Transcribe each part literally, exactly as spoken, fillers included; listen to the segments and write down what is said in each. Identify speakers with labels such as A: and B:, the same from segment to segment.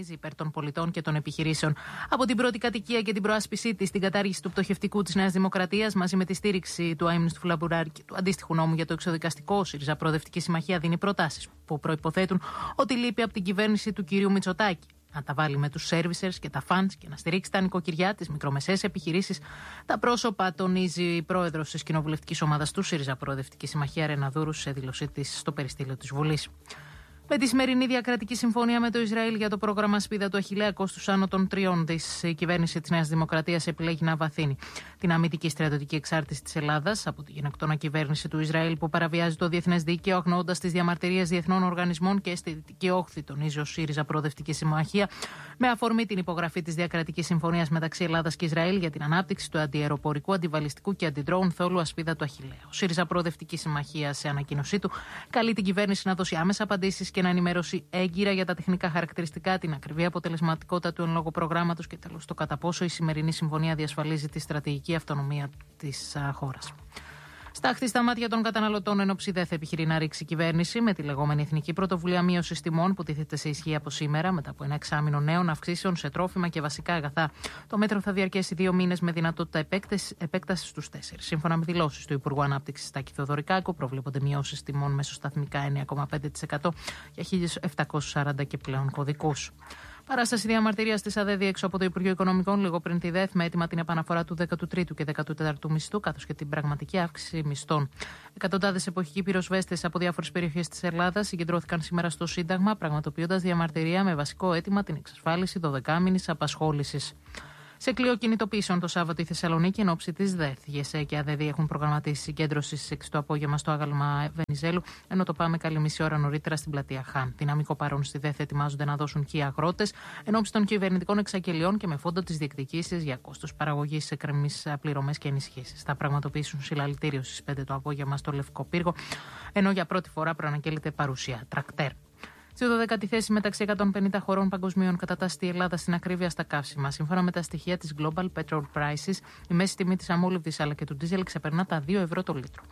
A: αγωνίζει υπέρ των πολιτών και των επιχειρήσεων. Από την πρώτη κατοικία και την προάσπιση της στην κατάργηση του πτωχευτικού της Νέας Δημοκρατίας, μαζί με τη στήριξη του αείμνηστου Φλαμπουράρη και του αντίστοιχου νόμου για το εξοδικαστικό, ο ΣΥΡΙΖΑ Προοδευτική Συμμαχία δίνει προτάσεις που προϋποθέτουν ότι λείπει από την κυβέρνηση του κυρίου Μητσοτάκη. Να τα βάλει με τους servicers και τα funds και να στηρίξει τα νοικοκυριά, τις μικρομεσαίες επιχειρήσεις, τα πρόσωπα, τονίζει η πρόεδρος της κοινοβουλευτικής ομάδας του ΣΥΡΙΖΑ Προοδευτική Συμμαχία, Ρεναδούρου, σε δήλωσή της στο περιστήλιο της Βουλής. Με τη σημερινή διακρατική συμφωνία με το Ισραήλ για το πρόγραμμα Σπίδα του Αχιλλέα κόστους άνω των τριών δις, η κυβέρνηση της Νέας Δημοκρατίας επιλέγει να βαθύνει την αμυντική στρατιωτική εξάρτηση της Ελλάδας από τη γενοκτόνα κυβέρνηση του Ισραήλ που παραβιάζει το διεθνές δίκαιο, αγνοώντας τις διαμαρτυρίες διεθνών οργανισμών και στη Δυτική Όχθη, τονίζει ο ΣΥΡΙΖΑ Προοδευτική Συμμαχία, με αφορμή την υπογραφή της διακρατικής συμφωνίας μεταξύ Ελλάδας και Ισραήλ για την ανάπτυξη του αντιαεροπορικού, αντιβαλιστικού και αντιντρόουν θόλου Ασπίδα του Αχιλλέα. Ο ΣΥΡΙΖΑ Προοδευτική Συμμαχία, σε ανακοίνωσή του, καλεί την κυβέρνηση να δώσει άμεσα απαντήσεις και να ενημερώσει έγκυρα για τα τεχνικά χαρακτηριστικά, την ακριβή αποτελεσματικότητα του εν λόγω προγράμματος και τέλος το κατά πόσο η σημερινή συμφωνία διασφαλίζει τη στρατηγική αυτονομία της χώρας. Στάχτη στα μάτια των καταναλωτών, ενώ δεν θα επιχειρεί να ρίξει η κυβέρνηση με τη λεγόμενη Εθνική Πρωτοβουλία Μείωσης Τιμών που τίθεται σε ισχύ από σήμερα, μετά από ένα εξάμηνο νέων αυξήσεων σε τρόφιμα και βασικά αγαθά. Το μέτρο θα διαρκέσει δύο μήνες με δυνατότητα επέκταση στους τέσσερις. Σύμφωνα με δηλώσεις του Υπουργού Ανάπτυξης Στάκη Θοδωρικάκου, προβλέπονται μειώσεις τιμών μεσοσταθμικά εννέα κόμμα πέντε τοις εκατό για χίλια επτακόσιους σαράντα και πλέον κωδικούς. Παράσταση διαμαρτυρίας της ΑΔΕΔΗ έξω από το Υπουργείο Οικονομικών λίγο πριν τη ΔΕΘ με έτοιμα την επαναφορά του δέκατου τρίτου και δέκατου τέταρτου μισθού, καθώς και την πραγματική αύξηση μισθών. Εκατοντάδες εποχικοί πυροσβέστες από διάφορες περιοχές της Ελλάδας συγκεντρώθηκαν σήμερα στο Σύνταγμα, πραγματοποιώντας διαμαρτυρία με βασικό αίτημα την εξασφάλιση δωδεκάμηνης απασχόλησης. Σε κλειό κινητοποίησεων το Σάββατο η Θεσσαλονίκη εν ώψη της ΔΕΘ. ΓΕΣΕ και ΑΔΕΔΗ έχουν προγραμματίσει συγκέντρωση στις έξι το απόγευμα στο άγαλμα Βενιζέλου, ενώ το Πάμε καλή μισή ώρα νωρίτερα στην πλατεία Χαν. Δυναμικό παρόν στη ΔΕΘ ετοιμάζονται να δώσουν και οι αγρότες εν ώψη των κυβερνητικών εξαγγελιών και με φόντο τις διεκδικήσεις για κόστος παραγωγής σε εκκρεμείς πληρωμές και ενισχύσεις. Θα πραγματοποιήσουν συλλαλητήριο στις πέντε το απόγευμα στο Λευκό Πύργο, ενώ για πρώτη φορά προαναγγέλλεται παρουσία τρακτέρ. Στη δωδεκάτη θέση μεταξύ εκατόν πενήντα χωρών παγκοσμίων κατατάσσεται η Ελλάδα στην ακρίβεια στα καύσιμα. Σύμφωνα με τα στοιχεία της Global Petrol Prices, η μέση τιμή της αμόλυβδης αλλά και του ντίζελ ξεπερνά τα δύο ευρώ το λίτρο.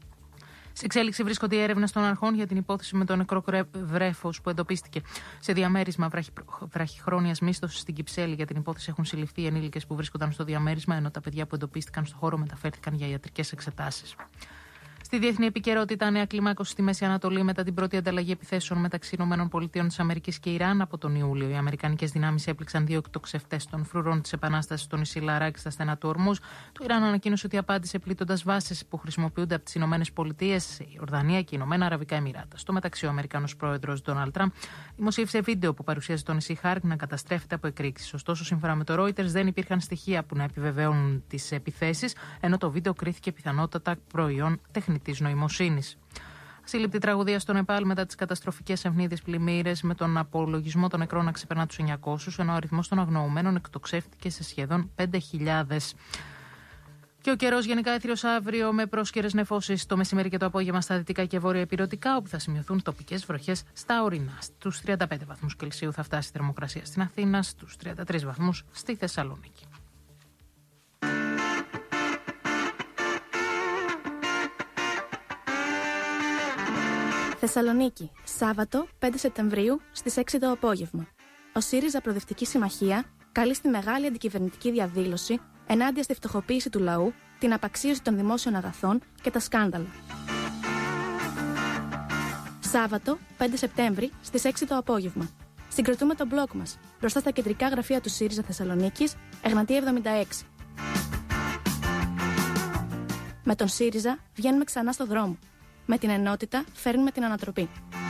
A: Σε εξέλιξη βρίσκονται οι έρευνες των αρχών για την υπόθεση με το νεκρό βρέφος που εντοπίστηκε σε διαμέρισμα βραχυχρόνιας μίσθωσης στην Κυψέλη. Για την υπόθεση έχουν συλληφθεί οι ενήλικες που βρίσκονταν στο διαμέρισμα, ενώ τα παιδιά που εντοπίστηκαν στο χώρο μεταφέρθηκαν για ιατρικές εξετάσεις. Στη διεθνή επικαιρότητα, νέα κλιμάκωση στη Μέση Ανατολή μετά την πρώτη ανταλλαγή επιθέσεων μεταξύ ΗΠΑ και Ιράν από τον Ιούλιο. Οι αμερικανικές δυνάμεις έπληξαν δύο εκτοξευτές των φρουρών της Επανάστασης στο νησί Λαράκ στα στενά του Ορμούζ. Το Ιράν ανακοίνωσε ότι απάντησε πλήττοντας βάσεις που χρησιμοποιούνται από τις ΗΠΑ, η Ορδανία και οι Ηνωμένα Αραβικά Εμιράτα. Στο μεταξύ, ο Αμερικανός πρόεδρος Ντόναλντ Τραμπ δημοσίευσε βίντεο που παρουσίαζε το νησί Χάρκ να καταστρέφεται από εκρήξεις. Ωστόσο, σύμφωνα με το Reuters, δεν υπήρχαν στοιχεία που να επιβεβαιώνουν τις επιθέσεις, ενώ το βίντεο κρίθηκε πιθανότατα προϊόν τεχνητής νοημοσύνης. Σύλληπτη τραγωδία στο Νεπάλ μετά τις καταστροφικές ευνίδιες πλημμύρες, με τον απολογισμό των νεκρών να ξεπερνά τους εννιακόσιους, ενώ ο αριθμός των αγνοωμένων εκτοξεύτηκε σε σχεδόν πέντε χιλιάδες. Και ο καιρός γενικά έθριος αύριο με πρόσκαιρες νεφώσεις το μεσημέρι και το απόγευμα στα δυτικά και βόρεια ηπειρωτικά, όπου θα σημειωθούν τοπικές βροχές στα ορεινά. Στους τριάντα πέντε βαθμούς Κελσίου θα φτάσει η θερμοκρασία στην Αθήνα, στους τριάντα τρεις βαθμούς στη Θεσσαλονίκη.
B: Θεσσαλονίκη, Σάββατο πέντε Σεπτεμβρίου στις έξι το απόγευμα. Ο ΣΥΡΙΖΑ Προοδευτική Συμμαχία καλεί στη μεγάλη αντικυβερνητική διαδήλωση ενάντια στη φτωχοποίηση του λαού, την απαξίωση των δημόσιων αγαθών και τα σκάνδαλα. Σάββατο πέντε Σεπτέμβρη στις έξι το απόγευμα. Συγκροτούμε τον μπλοκ μας μπροστά στα κεντρικά γραφεία του ΣΥΡΙΖΑ Θεσσαλονίκης, Εγνατία εβδομήντα έξι. Με τον ΣΥΡΙΖΑ βγαίνουμε ξανά στο δρόμο. Με την ενότητα φέρνουμε την ανατροπή.